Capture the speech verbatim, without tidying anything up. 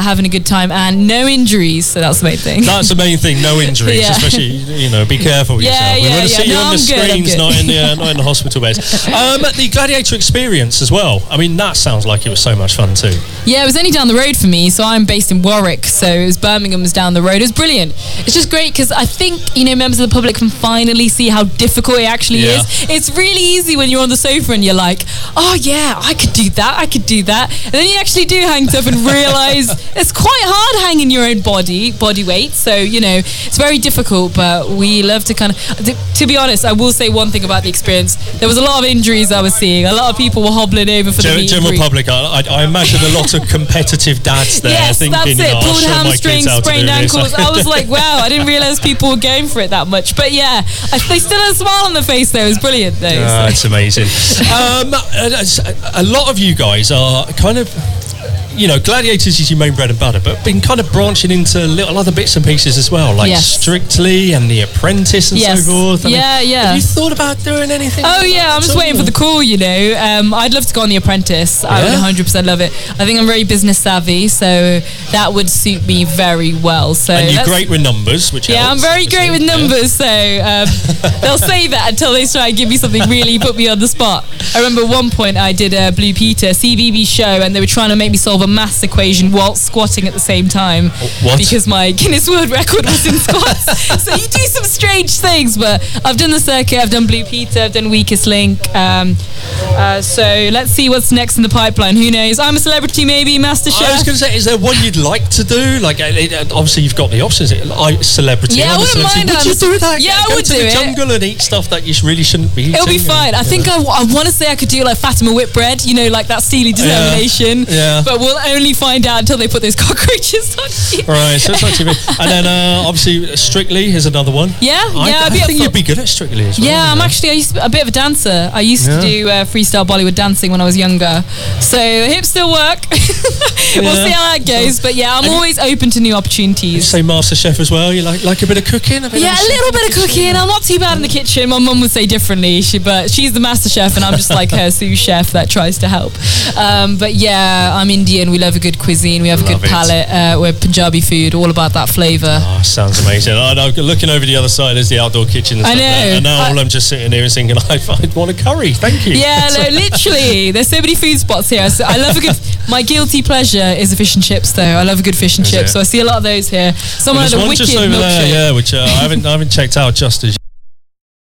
having a good time and no injuries. So that's the main thing. That's the main thing. No injuries, yeah. Especially, you know, be careful with yeah, yourself. We yeah, want to yeah. see you no, on I'm the good, screens, not in the uh, not in the hospital beds. Um, the Gladiator experience as well. I mean, that sounds like it was so much fun too. Yeah, it was only down the road for me. So I'm based in Warwick, so it was Birmingham was down the road. It was brilliant. It's just great because I think, you know, members of the public can finally see how difficult it actually Yeah. is. It's really easy when you're on the sofa and you're like, oh yeah, I could do that, I could do that. And then you actually do hang stuff and realise it's quite hard hanging your own body, body weight. So, you know, it's very difficult, but we love to kind of, to, to be honest, I will say one thing about the experience. There was a lot of injuries I was seeing. A lot of people were hobbling over for Gen- the meet General and greet. public, I, I, I imagine a lot of competitive dads there Yes, thinking, that's it. oh, I'll Pulled show my kids hamstrings, how to sprained do this. ankles. I was like, wow, I didn't realise people were going for it that much. But yeah, I, they still had a smile on their face though. It was brilliant though. Ah, so. it's amazing. um, a, a lot of you guys are kind of, you know, Gladiators is your main bread and butter, but been kind of branching into little other bits and pieces as well, like Yes. Strictly and The Apprentice and Yes. so forth. I Yeah, mean, yeah. Have you thought about doing anything? Oh like yeah, that I'm just at all? waiting for the call, you know. Um, I'd love to go on The Apprentice. I would Yeah? one hundred percent love it. I think I'm very business savvy, so that would suit me very well. So And you're let's- great with numbers, which Yeah, I'm helps, very great with obviously. numbers, so um, they'll say that until they try and give me something really put me on the spot. I remember at one point I did a Blue Peter C B B show and they were trying to make me solve a maths equation while squatting at the same time. What? Because my Guinness World Record was in squats. So you do some strange things, but I've done the circuit, I've done Blue Peter, I've done Weakest Link. Um, uh, so let's see what's next in the pipeline. Who knows? I'm a Celebrity maybe, Master I was Chef. going to say, is there one you'd like to do? Like, uh, it, uh, obviously you've got the options. I, celebrity. Yeah, I I'm a wouldn't celebrity. mind Would I'm you a- do that? Yeah, I Go would to do the it. jungle and eat stuff that you really shouldn't be eating. It'll be fine. I think I, I want to say I could do like Fatima Whitbread, you know, like that Steely determination. Yeah. But we'll only find out until they put those cockroaches on you. Right, so it's not too bad. And then uh, obviously Strictly is another one. Yeah, I, yeah. I I'd be up think for- you'd be good at Strictly as well. Yeah, I'm you know? actually I used to be a bit of a dancer. I used Yeah. to do uh, freestyle Bollywood dancing when I was younger. So hips still work. We'll Yeah. see how that goes. But yeah, I'm And- always open to new You opportunities. say Master Chef as well. You like like a bit of cooking? A bit Yeah, of a little bit of cooking. I'm not too bad in the kitchen. My mum would say differently, she, but she's the master chef, and I'm just like her sous chef that tries to help. Um, but yeah, I'm Indian. We love a good cuisine. We have a Love good it. palate. Uh, we're Punjabi food, all about that flavour. Oh, sounds amazing. I know, looking over the other side is the outdoor kitchen and I stuff know. like that. And now I- all I'm just sitting here and thinking, I'd, I'd want a curry. Thank you. Yeah, no, literally. There's so many food spots here. So I love a good. My guilty pleasure is the fish and chips, though. I love a good fish and Is chips. it? So I see a lot of those here. Someone There's had a one wicked just over milkshake. there, yeah, which uh, I haven't I haven't checked out just as